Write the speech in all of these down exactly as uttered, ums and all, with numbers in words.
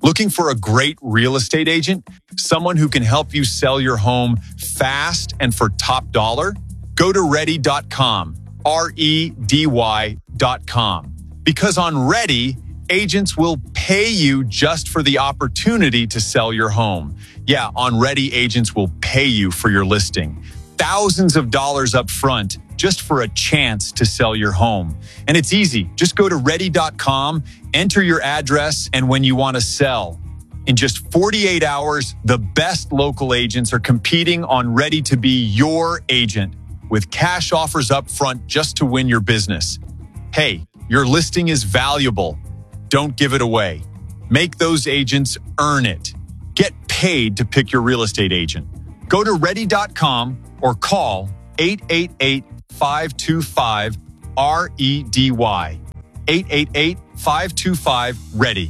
Looking for a great real estate agent? Someone who can help you sell your home fast and for top dollar? Go to ready dot com, R E D Y dot com. Because on Ready, agents will pay you just for the opportunity to sell your home. Yeah, on Ready, agents will pay you for your listing. Thousands of dollars up front just for a chance to sell your home. And it's easy. Just go to ready dot com, enter your address, and when you want to sell. In just forty-eight hours, the best local agents are competing on Ready to be your agent with cash offers up front just to win your business. Hey, your listing is valuable. Don't give it away. Make those agents earn it. Get paid to pick your real estate agent. Go to ready dot com or call eight eight eight, five two five, R E D Y. eight eight eight, five two five, READY.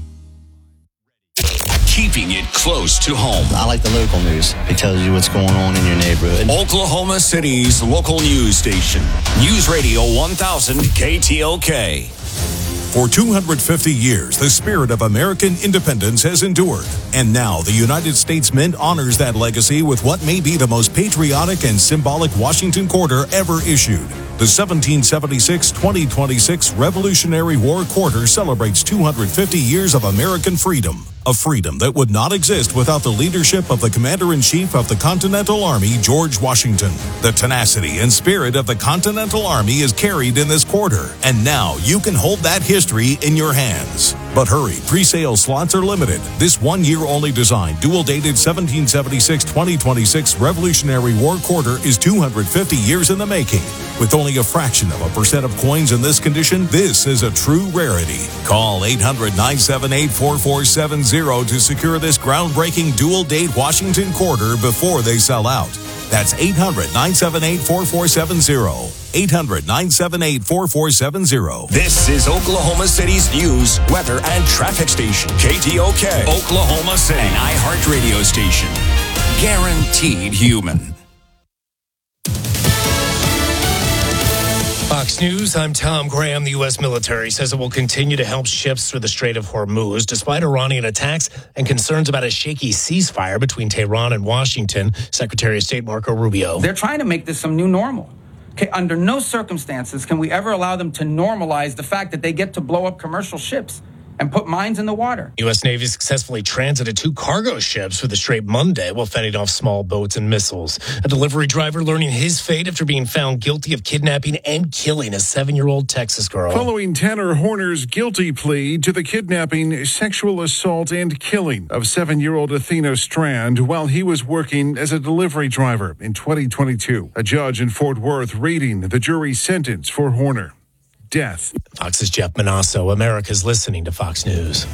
Keeping it close to home. I like the local news. It tells you what's going on in your neighborhood. Oklahoma City's local news station. News Radio one thousand K T O K. For two hundred fifty years, the spirit of American independence has endured. And now the United States Mint honors that legacy with what may be the most patriotic and symbolic Washington Quarter ever issued. The seventeen seventy-six twenty twenty-six Revolutionary War Quarter celebrates two hundred fifty years of American freedom. A freedom that would not exist without the leadership of the Commander-in-Chief of the Continental Army, George Washington. The tenacity and spirit of the Continental Army is carried in this quarter, and now you can hold that history in your hands. But hurry, pre-sale slots are limited. This one-year-only design, dual-dated seventeen seventy-six twenty twenty-six Revolutionary War Quarter is two hundred fifty years in the making. With only a fraction of a percent of coins in this condition, this is a true rarity. Call eight hundred, nine seven eight, four four seven zero to secure this groundbreaking dual-date Washington Quarter before they sell out. That's eight hundred, nine seven eight, four four seven zero. eight hundred, nine seven eight, four four seven zero. This is Oklahoma City's news, weather, and traffic station. K T O K, Oklahoma City, an iHeart radio station. Guaranteed human. Fox News, I'm Tom Graham. The U S military says it will continue to help ships through the Strait of Hormuz despite Iranian attacks and concerns about a shaky ceasefire between Tehran and Washington. Secretary of State Marco Rubio. They're trying to make this some new normal. Okay, under no circumstances can we ever allow them to normalize the fact that they get to blow up commercial ships and put mines in the water. U S Navy successfully transited two cargo ships through the Strait Monday while fending off small boats and missiles. A delivery driver learning his fate after being found guilty of kidnapping and killing a seven-year-old Texas girl. Following Tanner Horner's guilty plea to the kidnapping, sexual assault, and killing of seven-year-old Athena Strand while he was working as a delivery driver in twenty twenty-two. A judge in Fort Worth reading the jury's sentence for Horner. Death. Fox's Jeff Manasso. America's listening to Fox News.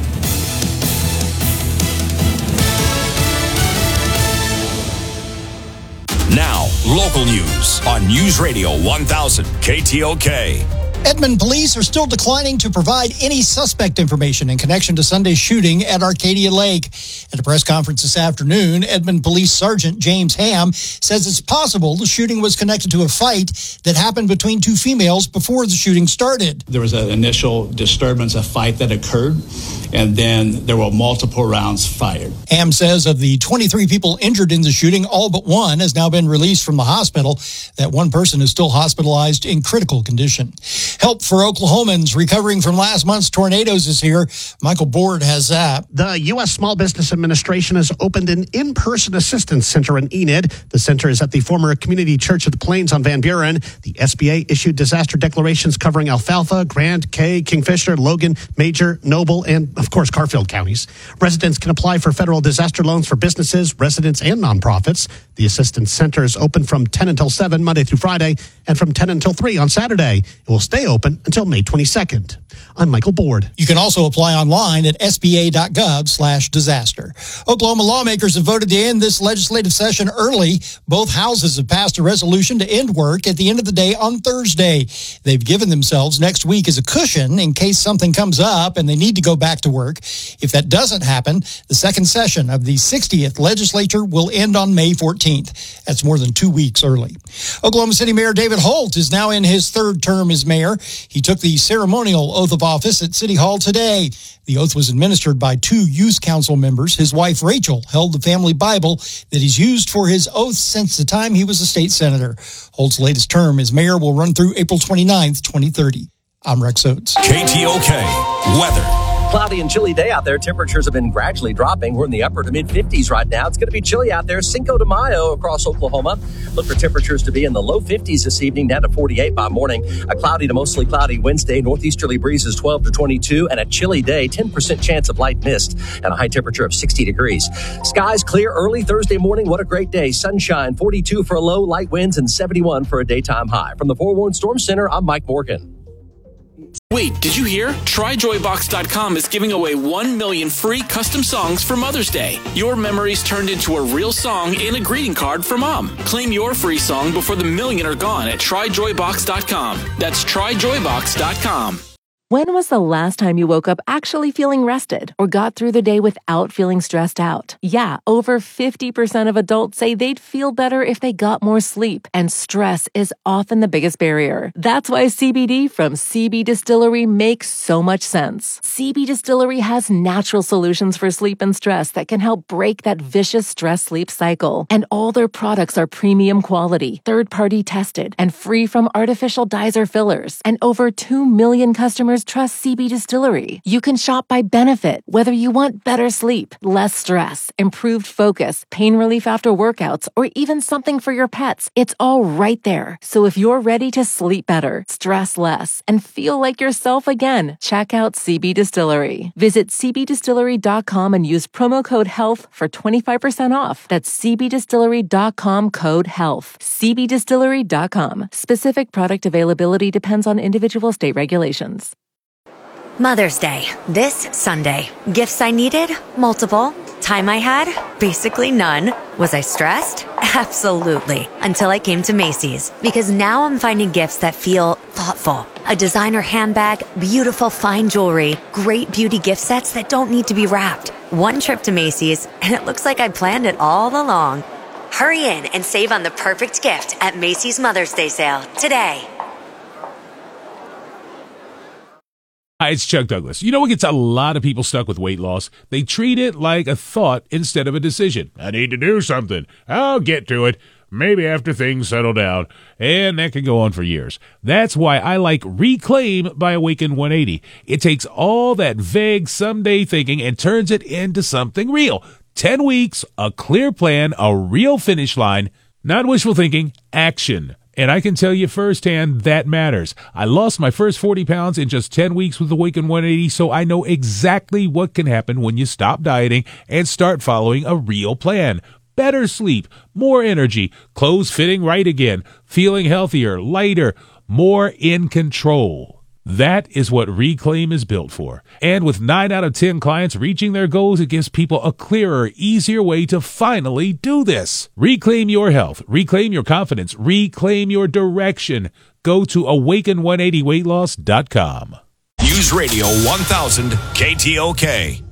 Now, local news on News Radio one thousand K T O K. Edmond police are still declining to provide any suspect information in connection to Sunday's shooting at Arcadia Lake. At a press conference this afternoon, Edmond Police Sergeant James Ham says it's possible the shooting was connected to a fight that happened between two females before the shooting started. There was an initial disturbance, a fight that occurred, and then there were multiple rounds fired. Ham says of the twenty-three people injured in the shooting, all but one has now been released from the hospital. That one person is still hospitalized in critical condition. Help for Oklahomans recovering from last month's tornadoes is here. Michael Board has that. The U S Small Business Administration has opened an in-person assistance center in Enid. The center is at the former Community Church of the Plains on Van Buren. The S B A issued disaster declarations covering Alfalfa, Grant, Kay, Kingfisher, Logan, Major, Noble, and, of course, Garfield counties. Residents can apply for federal disaster loans for businesses, residents, and nonprofits. The assistance center is open from ten until seven, Monday through Friday, and from ten until three on Saturday. It will stay open until May twenty-second. I'm Michael Board. You can also apply online at S B A dot gov slash disaster. Oklahoma lawmakers have voted to end this legislative session early. Both houses have passed a resolution to end work at the end of the day on Thursday. They've given themselves next week as a cushion in case something comes up and they need to go back to work. If that doesn't happen, the second session of the sixtieth legislature will end on May fourteenth. That's more than two weeks early. Oklahoma City Mayor David Holt is now in his third term as mayor. mayor. He took the ceremonial oath of office at City Hall today. The oath was administered by two youth council members. His wife, Rachel, held the family Bible that he's used for his oath since the time he was a state senator. Holt's latest term as mayor will run through April twenty-ninth, twenty thirty. I'm Rex Oates. K T O K weather. Cloudy and chilly day out there. Temperatures have been gradually dropping. We're in the upper to mid fifties right now. It's going to be chilly out there. Cinco de Mayo across Oklahoma. Look for temperatures to be in the low fifties this evening, down to forty-eight by morning. A cloudy to mostly cloudy Wednesday. Northeasterly breezes twelve to twenty-two, and a chilly day, ten percent chance of light mist, and a high temperature of sixty degrees. Skies clear early Thursday morning. What a great day. Sunshine, forty-two for a low, light winds, and seventy-one for a daytime high. From the Forewarned Storm Center, I'm Mike Morgan. Wait, did you hear? Try Joy Box dot com is giving away one million free custom songs for Mother's Day. Your memories turned into a real song and a greeting card for Mom. Claim your free song before the million are gone at Try Joy Box dot com. That's Try Joy Box dot com. When was the last time you woke up actually feeling rested or got through the day without feeling stressed out? Yeah, over fifty percent of adults say they'd feel better if they got more sleep, and stress is often the biggest barrier. That's why C B D from C B Distillery makes so much sense. C B Distillery has natural solutions for sleep and stress that can help break that vicious stress-sleep cycle. And all their products are premium quality, third-party tested, and free from artificial dyes or fillers. And over two million customers trust C B Distillery. You can shop by benefit, whether you want better sleep, less stress, improved focus, pain relief after workouts, or even something for your pets. It's all right there. So if you're ready to sleep better, stress less, and feel like yourself again, check out C B Distillery. Visit C B distillery dot com and use promo code HEALTH for twenty-five percent off. That's C B distillery dot com code HEALTH. C B distillery dot com. Specific product availability depends on individual state regulations. Mother's Day, this Sunday. Gifts I needed? Multiple. Time I had? Basically none. Was I stressed? Absolutely. Until I came to Macy's. Because now I'm finding gifts that feel thoughtful. A designer handbag, beautiful fine jewelry, great beauty gift sets that don't need to be wrapped. One trip to Macy's, and it looks like I planned it all along. Hurry in and save on the perfect gift at Macy's Mother's Day sale today. Hi, it's Chuck Douglas. You know what gets a lot of people stuck with weight loss? They treat it like a thought instead of a decision. I need to do something. I'll get to it. Maybe after things settle down. And that can go on for years. That's why I like Reclaim by Awaken one eighty. It takes all that vague someday thinking and turns it into something real. Ten weeks, a clear plan, a real finish line. Not wishful thinking, action. And I can tell you firsthand, that matters. I lost my first forty pounds in just ten weeks with Awaken one eighty, so I know exactly what can happen when you stop dieting and start following a real plan. Better sleep, more energy, clothes fitting right again, feeling healthier, lighter, more in control. That is what Reclaim is built for. And with nine out of ten clients reaching their goals, it gives people a clearer, easier way to finally do this. Reclaim your health. Reclaim your confidence. Reclaim your direction. Go to awaken one eighty weight loss dot com. News Radio one thousand K T O K.